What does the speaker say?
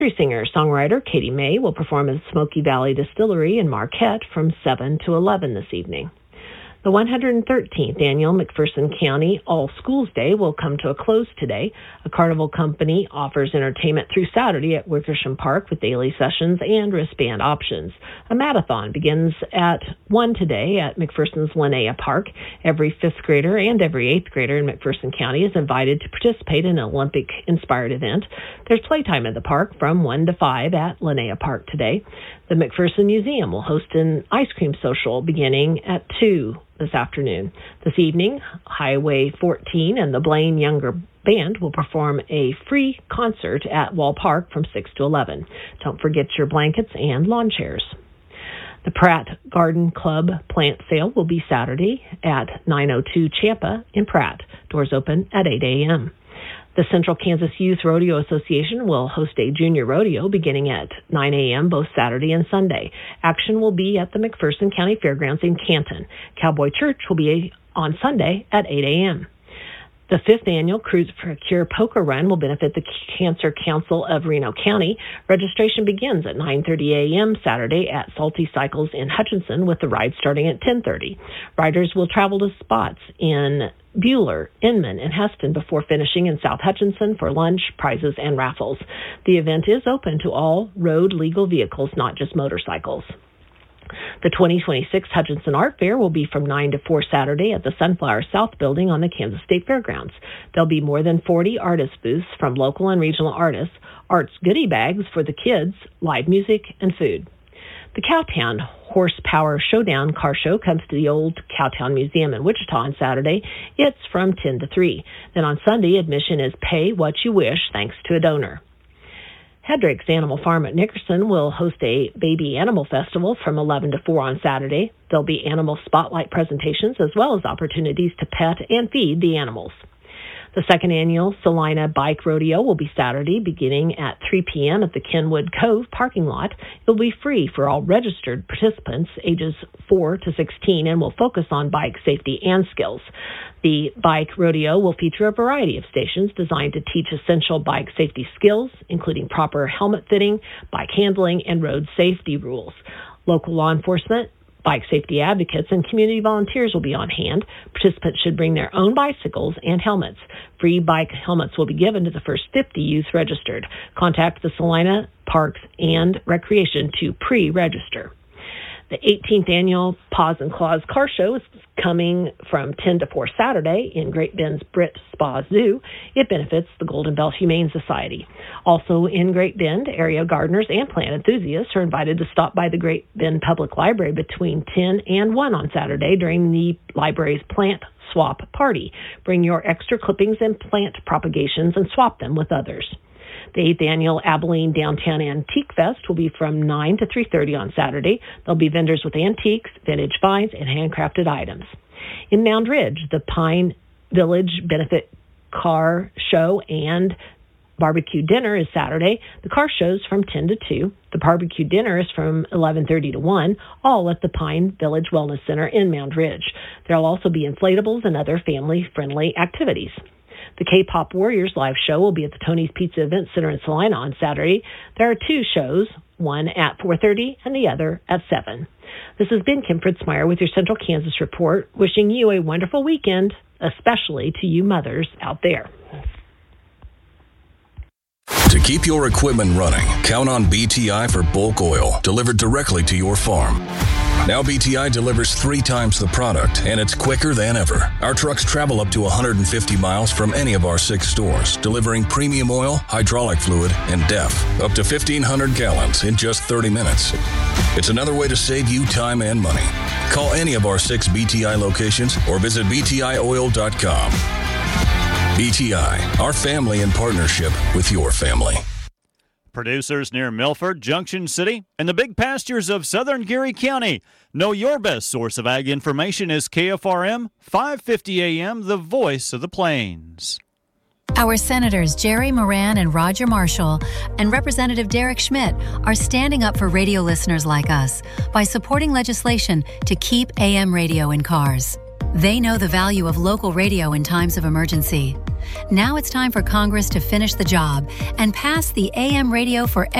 Country singer-songwriter Katie May will perform at Smoky Valley Distillery in Marquette from 7 to 11 this evening. The 113th annual McPherson County All Schools Day will come to a close today. A carnival company offers entertainment through Saturday at Wickersham Park with daily sessions and wristband options. A marathon begins at 1 today at McPherson's Linnea Park. Every 5th grader and every 8th grader in McPherson County is invited to participate in an Olympic-inspired event. There's playtime at the park from 1 to 5 at Linnea Park today. The McPherson Museum will host an ice cream social beginning at 2 this afternoon. This evening, Highway 14 and the Blaine Younger Band will perform a free concert at Wall Park from 6 to 11. Don't forget your blankets and lawn chairs. The Pratt Garden Club plant sale will be Saturday at 902 Champa in Pratt. Doors open at 8 a.m. The Central Kansas Youth Rodeo Association will host a junior rodeo beginning at 9 a.m. both Saturday and Sunday. Action will be at the McPherson County Fairgrounds in Canton. Cowboy Church will be on Sunday at 8 a.m. The 5th annual Cruise for a Cure Poker Run will benefit the Cancer Council of Reno County. Registration begins at 9:30 a.m. Saturday at Salty Cycles in Hutchinson, with the ride starting at 10:30. Riders will travel to spots in Buhler, Inman, and Heston before finishing in South Hutchinson for lunch, prizes, and raffles. The event is open to all road legal vehicles, not just motorcycles. The 2026 Hutchinson Art Fair will be from 9 to 4 Saturday at the Sunflower South Building on the Kansas State Fairgrounds. There'll be more than 40 artist booths from local and regional artists, arts goodie bags for the kids, live music, and food. The Cowtown Horsepower Showdown car show comes to the old Cowtown Museum in Wichita on Saturday. It's from 10 to 3. Then on Sunday, admission is pay what you wish thanks to a donor. Hedrick's Animal Farm at Nickerson will host a baby animal festival from 11 to 4 on Saturday. There'll be animal spotlight presentations as well as opportunities to pet and feed the animals. The 2nd annual Salina Bike Rodeo will be Saturday beginning at 3 p.m. at the Kenwood Cove parking lot. It will be free for all registered participants ages 4 to 16 and will focus on bike safety and skills. The Bike Rodeo will feature a variety of stations designed to teach essential bike safety skills, including proper helmet fitting, bike handling, and road safety rules. Local law enforcement, bike safety advocates, and community volunteers will be on hand. Participants should bring their own bicycles and helmets. Free bike helmets will be given to the first 50 youth registered. Contact the Salina Parks and Recreation to pre-register. The 18th annual Paws and Claws Car Show is coming from 10 to 4 Saturday in Great Bend's Britt Spa Zoo. It benefits the Golden Belt Humane Society. Also in Great Bend, area gardeners and plant enthusiasts are invited to stop by the Great Bend Public Library between 10 and 1 on Saturday during the library's plant swap party. Bring your extra clippings and plant propagations and swap them with others. The 8th annual Abilene Downtown Antique Fest will be from 9 to 3:30 on Saturday. There'll be vendors with antiques, vintage finds, and handcrafted items. In Mound Ridge, the Pine Village Benefit Car Show and Barbecue Dinner is Saturday. The car show's from 10 to 2. The barbecue dinner is from 11:30 to 1, all at the Pine Village Wellness Center in Mound Ridge. There'll also be inflatables and other family-friendly activities. The K-Pop Warriors live show will be at the Tony's Pizza Event Center in Salina on Saturday. There are 2 shows, one at 4:30 and the other at 7. This has been Kim Fritzmeyer with your Central Kansas Report, wishing you a wonderful weekend, especially to you mothers out there. To keep your equipment running, count on BTI for bulk oil delivered directly to your farm. Now BTI delivers 3 times the product, and it's quicker than ever. Our trucks travel up to 150 miles from any of our 6 stores, delivering premium oil, hydraulic fluid, and DEF, up to 1,500 gallons in just 30 minutes. It's another way to save you time and money. Call any of our 6 BTI locations or visit btioil.com. BTI, our family in partnership with your family. Producers near Milford, Junction City, and the big pastures of southern Geary County. Know your best source of ag information is KFRM 550 AM, the voice of the plains. Our Senators Jerry Moran and Roger Marshall and Representative Derek Schmidt are standing up for radio listeners like us by supporting legislation to keep AM radio in cars. They know the value of local radio in times of emergency. Now it's time for Congress to finish the job and pass the AM radio for